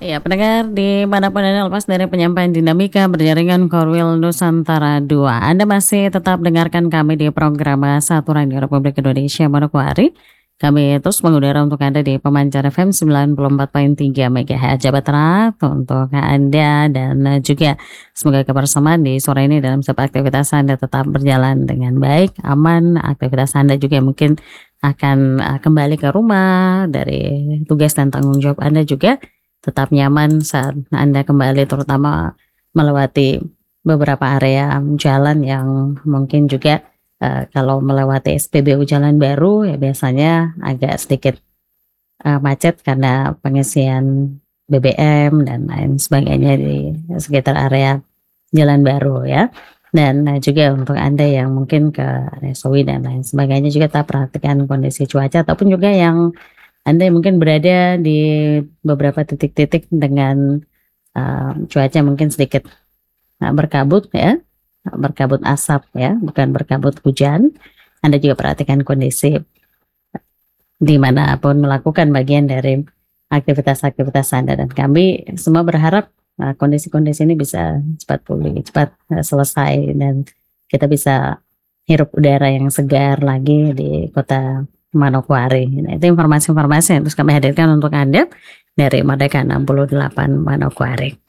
Ya, pendengar dimanapun Anda lepas dari penyampaian dinamika berjaringan Korwil Nusantara 2. Anda masih tetap dengarkan kami di program Satu Radio Republik Indonesia Manokwari. Kami terus mengudara untuk Anda di Pemancar FM 94,3 MHz Jawa Tengah untuk Anda dan juga semoga kebersamaan di sore ini dalam setiap aktivitas Anda tetap berjalan dengan baik, aman. Aktivitas Anda juga mungkin akan kembali ke rumah dari tugas dan tanggung jawab Anda juga tetap nyaman saat Anda kembali, terutama melewati beberapa area jalan yang mungkin juga kalau melewati SPBU jalan baru ya biasanya agak sedikit macet karena pengisian BBM dan lain sebagainya di sekitar area jalan baru ya. Dan juga untuk Anda yang mungkin ke area Sowi dan lain sebagainya juga tetap perhatikan kondisi cuaca, ataupun juga yang Anda yang mungkin berada di beberapa titik-titik dengan cuaca mungkin sedikit berkabut ya, berkabut asap ya, bukan berkabut hujan. Anda juga perhatikan kondisi dimanapun melakukan bagian dari aktivitas-aktivitas Anda, dan kami semua berharap kondisi-kondisi ini bisa cepat pulih, cepat selesai, dan kita bisa hirup udara yang segar lagi di kota Manokwari. Nah, itu informasi-informasi yang terus kami hadirkan untuk Anda dari Merdeka 68 Manokwari.